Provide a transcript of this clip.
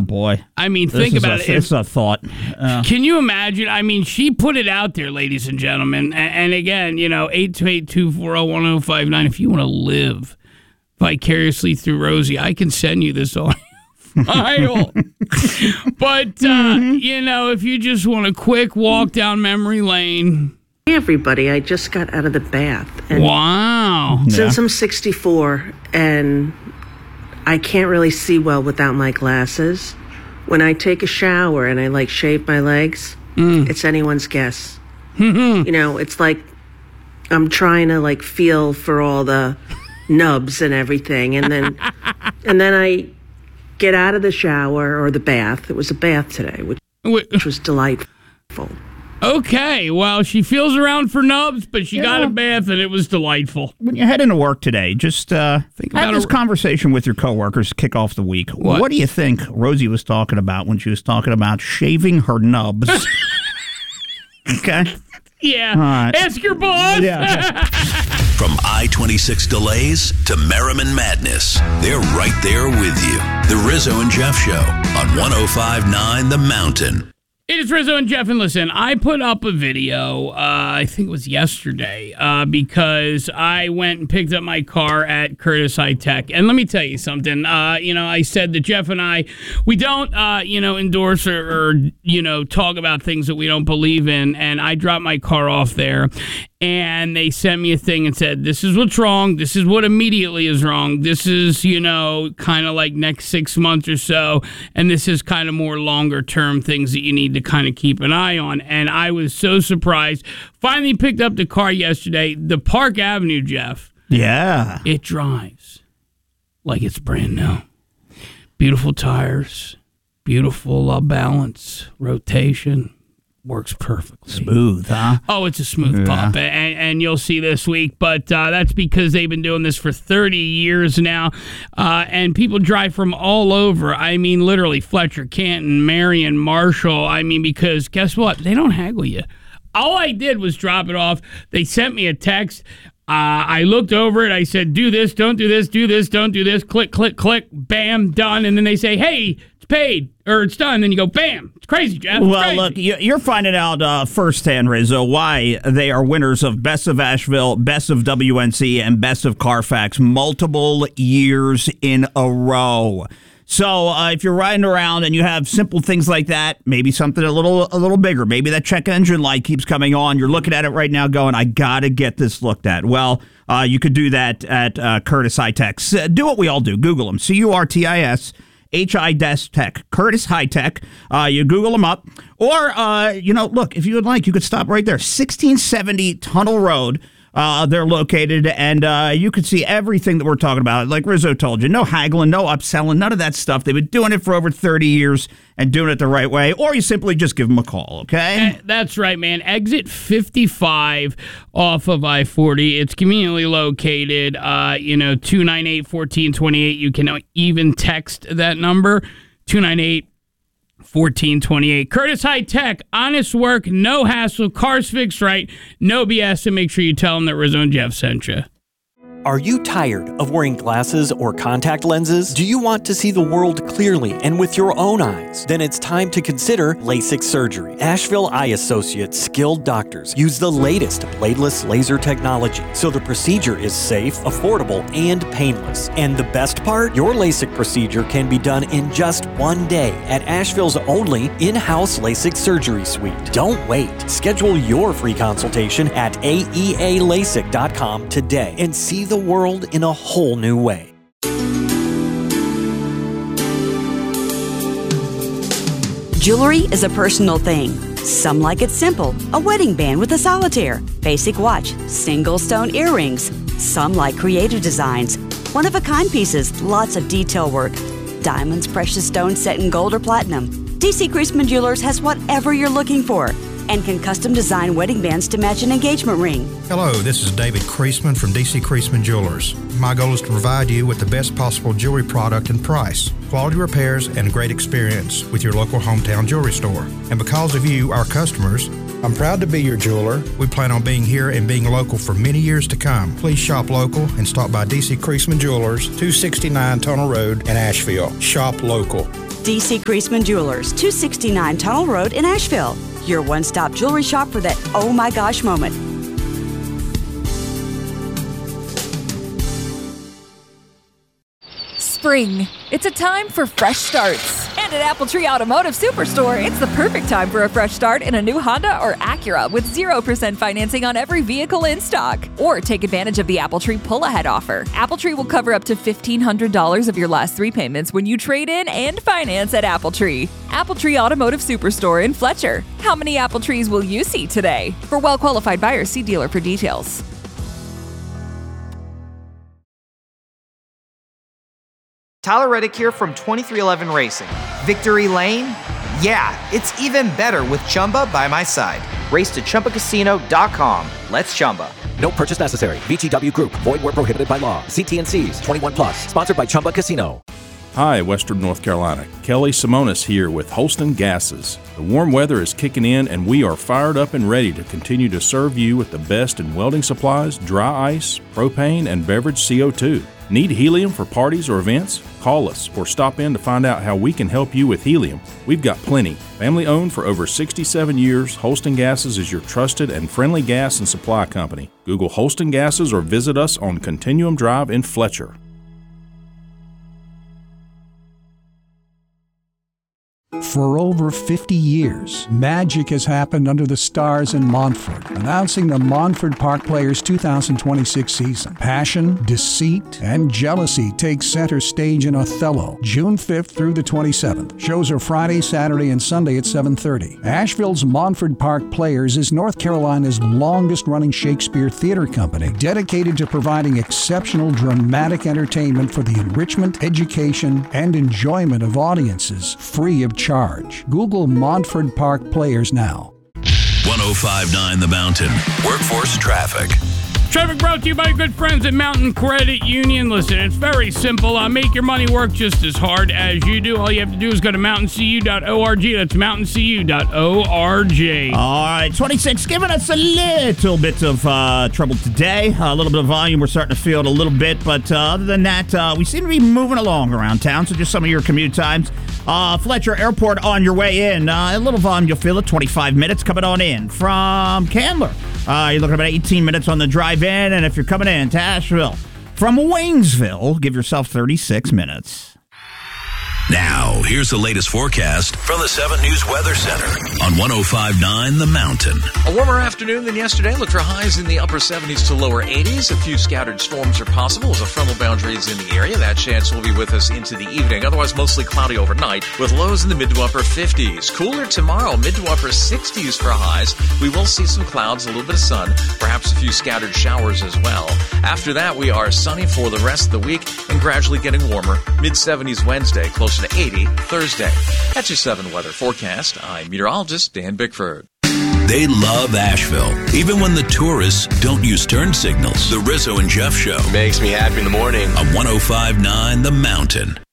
boy. I mean, think about it. It's a thought. Can you imagine? I mean, she put it out there, ladies and gentlemen. And again, 828-240-1059. If you want to live vicariously through Rosie, I can send you this audio file. But, if you just want a quick walk down memory lane. Hey, everybody. I just got out of the bath. And wow. Since I'm 64 and I can't really see well without my glasses, when I take a shower and I shave my legs, it's anyone's guess. It's like I'm trying to feel for all the nubs and everything, and then I get out of the shower or the bath. It was a bath today, which was delightful. Okay, well, she feels around for nubs, but she got a bath and it was delightful. When you head into work today, just think about this conversation with your coworkers to kick off the week. What do you think Rosie was talking about when she was talking about shaving her nubs? Okay? Yeah. Right. Ask your boss. Yeah. From I-26 delays to Merriman Madness, they're right there with you. The Rizzo and Jeff Show on 105.9 The Mountain. It is Rizzo and Jeff, and listen, I put up a video, I think it was yesterday, because I went and picked up my car at Curtis High Tech. And let me tell you something, I said that Jeff and I, we don't, endorse or talk about things that we don't believe in. And I dropped my car off there, and they sent me a thing and said, this is what's wrong. This is what immediately is wrong. This is, kind of like next 6 months or so. And this is kind of more longer term things that you need to kind of keep an eye on. And I was so surprised. Finally picked up the car yesterday. The Park Avenue, Jeff. Yeah. It drives like it's brand new. Beautiful tires. Beautiful balance. Rotation. Works perfectly. Smooth, huh? Oh, it's a smooth pop, and you'll see this week. But that's because they've been doing this for 30 years now, and people drive from all over. I mean, literally, Fletcher, Canton, Marion, Marshall. I mean, because guess what? They don't haggle you. All I did was drop it off. They sent me a text. I looked over it. I said, do this, don't do this, do this, don't do this. Click, click, click. Bam, done. And then they say, hey, it's paid or it's done. Then you go, bam. It's crazy, Jeff. It's crazy. Look, you're finding out firsthand, Rizzo, why they are winners of Best of Asheville, Best of WNC, and Best of Carfax multiple years in a row. So if you're riding around and you have simple things like that, maybe something a little bigger, maybe that check engine light keeps coming on, you're looking at it right now going, I got to get this looked at. Well, you could do that at Curtis High Tech. Do what we all do. Google them. CURTIS. HI-Tech, Curtis High Tech. You Google them up. Or, look, if you would like, you could stop right there. 1670 Tunnel Road. They're located, and you could see everything that we're talking about. Like Rizzo told you, no haggling, no upselling, none of that stuff. They've been doing it for over 30 years and doing it the right way, or you simply just give them a call, okay? That's right, man. Exit 55 off of I-40. It's conveniently located, 298-1428. You can even text that number, 298-1428. Curtis High Tech, honest work, no hassle, cars fixed right, no BS, and make sure you tell them that Rizzo and Jeff sent you. Are you tired of wearing glasses or contact lenses? Do you want to see the world clearly and with your own eyes? Then it's time to consider LASIK surgery. Asheville Eye Associates skilled doctors use the latest bladeless laser technology, so the procedure is safe, affordable, and painless. And the best part? Your LASIK procedure can be done in just one day at Asheville's only in-house LASIK surgery suite. Don't wait. Schedule your free consultation at aealasik.com today and see the world in a whole new way. Jewelry is a personal thing. Some like it simple, a wedding band with a solitaire, basic watch, single stone earrings. Some like creative designs, one-of-a-kind pieces, lots of detail work. Diamonds, precious stones set in gold or platinum. DC Creasman Jewelers has whatever you're looking for and can custom design wedding bands to match an engagement ring. Hello, this is David Creasman from DC Creasman Jewelers. My goal is to provide you with the best possible jewelry product and price, quality repairs, and a great experience with your local hometown jewelry store. And because of you, our customers, I'm proud to be your jeweler. We plan on being here and being local for many years to come. Please shop local and stop by DC Creasman Jewelers, 269 Tunnel Road in Asheville. Shop local. D.C. Creasman Jewelers, 269 Tunnel Road in Asheville. Your one-stop jewelry shop for that oh my gosh moment. Spring. It's a time for fresh starts. And at Appletree Automotive Superstore, it's the perfect time for a fresh start in a new Honda or Acura with 0% financing on every vehicle in stock. Or take advantage of the Appletree Pull-Ahead offer. Appletree will cover up to $1,500 of your last 3 payments when you trade in and finance at Appletree. Appletree Automotive Superstore in Fletcher. How many Appletrees will you see today? For well-qualified buyers, see dealer for details. Tyler Reddick here from 2311 Racing. Victory Lane? Yeah, it's even better with Chumba by my side. Race to ChumbaCasino.com. Let's Chumba. No purchase necessary. VGW Group. Void where prohibited by law. See T&Cs. 21 plus. Sponsored by Chumba Casino. Hi, Western North Carolina. Kelly Simonis here with Holston Gases. The warm weather is kicking in, and we are fired up and ready to continue to serve you with the best in welding supplies, dry ice, propane, and beverage CO2. Need helium for parties or events? Call us or stop in to find out how we can help you with helium. We've got plenty. Family owned for over 67 years, Holston Gases is your trusted and friendly gas and supply company. Google Holston Gases or visit us on Continuum Drive in Fletcher. For over 50 years, magic has happened under the stars in Montford, announcing the Montford Park Players 2026 season. Passion, deceit, and jealousy take center stage in Othello, June 5th through the 27th. Shows are Friday, Saturday, and Sunday at 7:30. Asheville's Montford Park Players is North Carolina's longest-running Shakespeare theater company, dedicated to providing exceptional dramatic entertainment for the enrichment, education, and enjoyment of audiences, free of charge. Google Montford Park Players now. 105.9 The Mountain. Workforce traffic. Traffic brought to you by good friends at Mountain Credit Union. Listen, it's very simple. Make your money work just as hard as you do. All you have to do is go to mountaincu.org. That's mountaincu.org. All right, 26, giving us a little bit of trouble today. A little bit of volume. We're starting to feel it a little bit. But other than that, we seem to be moving along around town. So just some of your commute times. Fletcher Airport on your way in. A little volume, you'll feel it. 25 minutes coming on in from Candler. You're looking at about 18 minutes on the drive in, and if you're coming in to Asheville from Waynesville, give yourself 36 minutes. Now, here's the latest forecast from the 7 News Weather Center on 105.9 The Mountain. A warmer afternoon than yesterday. Look for highs in the upper 70s to lower 80s. A few scattered storms are possible as a frontal boundary is in the area. That chance will be with us into the evening. Otherwise, mostly cloudy overnight with lows in the mid to upper 50s. Cooler tomorrow, mid to upper 60s for highs. We will see some clouds, a little bit of sun, perhaps a few scattered showers as well. After that, we are sunny for the rest of the week and gradually getting warmer. Mid 70s Wednesday, close to 80 Thursday. That's your 7 weather forecast. I'm meteorologist Dan Bickford. They love Asheville, even when the tourists don't use turn signals. The Rizzo and Jeff Show makes me happy in the morning on 105.9 The Mountain.